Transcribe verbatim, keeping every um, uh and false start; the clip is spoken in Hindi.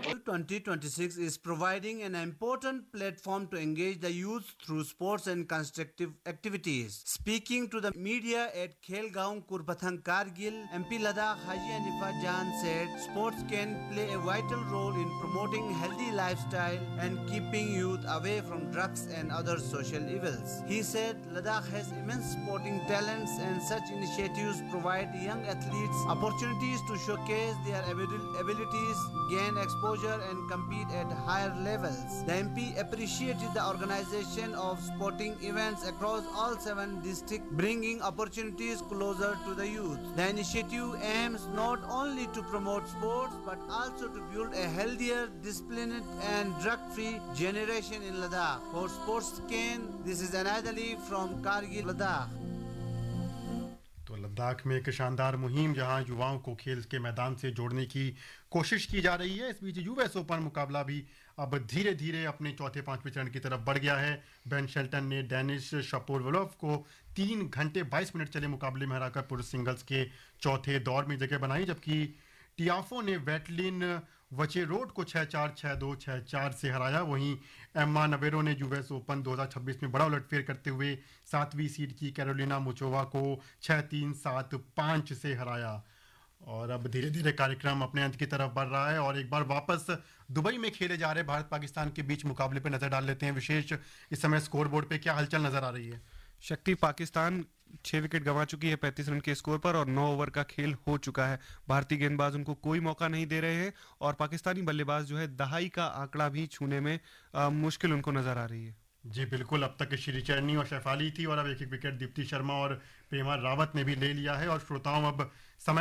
twenty twenty-six is providing an important platform to engage the youth through sports and constructive activities. Speaking to the media at Khelgaon Kurbathang Kargil, M P Ladakh Haji Hanifa Jan said sports can play a vital role in promoting healthy lifestyle and keeping youth away from drugs and other social evils. He said Ladakh has immense sporting talents and such initiatives provide young athletes opportunities to showcase their abilities, gain exposure and compete at higher levels. The M P appreciated the organization of sporting events across all seven districts, bringing opportunities closer to the youth. The initiative aims not only to promote sports but also to build a healthier, disciplined and drug-free generation in Ladakh. For Sportscan, this is Anad Ali from Kargil, Ladakh. तो लद्दाख में एक शानदार मुहिम जहां युवाओं को खेल के मैदान से जोड़ने की कोशिश की जा रही है। इस बीच यूएस ओपन मुकाबला भी अब धीरे धीरे अपने चौथे पांचवें चरण की तरफ बढ़ गया है। बेन शेल्टन ने डेनिस शापोवालोव को तीन घंटे बाईस मिनट चले मुकाबले में हराकर पुरुष सिंगल्स के चौथे दौर में जगह बनाई, जबकि टियाफो ने वेटलिन वचेरोड को छह चार, छह दो, छह चार से हराया। वहीं एम्मा नवेरो ने यूएस ओपन दो हज़ार छब्बीस में बड़ा उलटफेर करते हुए सातवीं सीड की कैरोलिना मुचोवा को छह तीन, सात पाँच से हराया। और अब धीरे धीरे कार्यक्रम अपने अंत की तरफ बढ़ रहा है और एक बार वापस दुबई में खेले जा रहे भारत पाकिस्तान के बीच मुकाबले पर नजर डाल लेते हैं। विशेष इस समय स्कोर बोर्ड पे क्या हलचल नजर आ रही है? शक्ति, पाकिस्तान छह विकेट गंवा चुकी है पैंतीस रन के स्कोर पर और नौ ओवर का खेल हो चुका है। भारतीय गेंदबाज उनको कोई मौका नहीं दे रहे हैं और पाकिस्तानी बल्लेबाज जो है दहाई का आंकड़ा भी छूने में आ, मुश्किल उनको नजर आ रही है। जी बिल्कुल, अब तक श्रीचरणी और शेफाली थी और अब एक एक विकेट दीप्ति शर्मा और प्रेमा रावत ने भी ले लिया है। और श्रोताओं, अब समय